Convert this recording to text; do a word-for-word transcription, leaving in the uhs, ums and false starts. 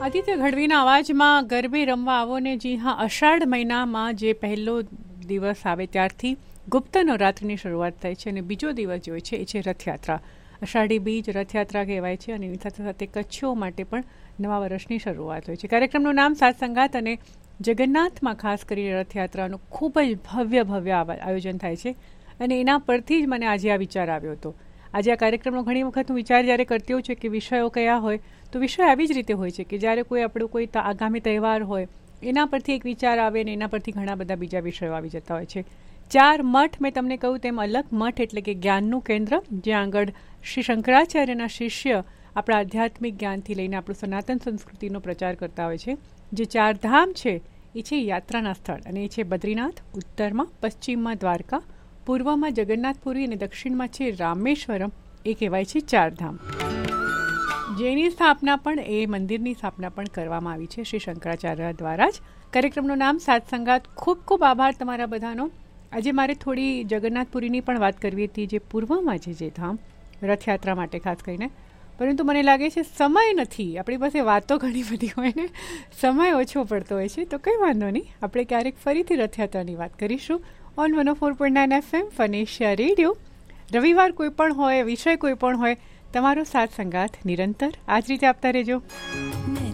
આદિત્ય ગઢવીના અવાજમાં ગરબે રમવા આવો ને. જી હા, અષાઢ મહિનામાં જે પહેલો દિવસ આવે ત્યારથી ગુપ્ત નવરાત્રિની શરૂઆત થાય છે અને બીજો દિવસ જે હોય છે એ છે રથયાત્રા. અષાઢી બીજ રથયાત્રા કહેવાય છે અને એની સાથે સાથે કચ્છીઓ માટે પણ નવા વર્ષની શરૂઆત હોય છે. કાર્યક્રમનું નામ સાત સંગાત અને જગન્નાથમાં ખાસ કરીને રથયાત્રાનું ખૂબ જ ભવ્ય ભવ્ય આયોજન થાય છે અને એના પરથી જ મને આજે આ વિચાર આવ્યો હતો. આજે આ કાર્યક્રમનો ઘણી વખત હું વિચાર જ્યારે કરતી હોઉં છું કે વિષયો કયા હોય તો વિષય આવી જ રીતે હોય છે કે જ્યારે કોઈ આપણું કોઈ આગામી તહેવાર હોય એના પરથી એક વિચાર આવે ને એના પરથી ઘણા બધા બીજા વિષયો આવી જતા હોય છે. ચાર મઠ મેં તમને કહ્યું તેમ અલગ મઠ એટલે કે જ્ઞાનનું કેન્દ્ર, જ્યાં આગળ શ્રી શંકરાચાર્યના શિષ્ય આપણા આધ્યાત્મિક જ્ઞાનથી લઈને આપણું સનાતન સંસ્કૃતિનો પ્રચાર કરતા હોય છે. જે ચાર ધામ છે એ છે યાત્રાના સ્થળ અને એ છે બદ્રીનાથ, ઉત્તરમાં પશ્ચિમમાં દ્વારકા, પૂર્વમાં જગન્નાથપુરી અને દક્ષિણમાં છે રામેશ્વરમ. એ કહેવાય છે ચારધામ. જેની સ્થાપના પણ એ મંદિરની સ્થાપના પણ કરવામાં આવી છે શ્રી શંકરાચાર્ય દ્વારા જ. કાર્યક્રમનું નામ સાત સંગાત. ખૂબ ખૂબ આભાર તમારા બધાનો. આજે મારે થોડી જગન્નાથપુરીની પણ વાત કરવી હતી, જે પૂર્વમાં છે જે ધામ રથયાત્રા માટે ખાસ કરીને. પરંતુ મને લાગે છે સમય નથી. આપણી પાસે વાતો ઘણી બધી હોય ને, સમય ઓછો પડતો હોય છે. તો કંઈ વાંધો નહીં, આપણે ક્યારેક ફરીથી રથયાત્રાની વાત કરીશું on one O four point nine F M ફનેશિયા radio. રવિવાર કોઈ પણ હોય, વિષય કોઈ પણ હોય, તમારો સાથ સંગાત નિરંતર આ જ રીતે આપતા રહેજો.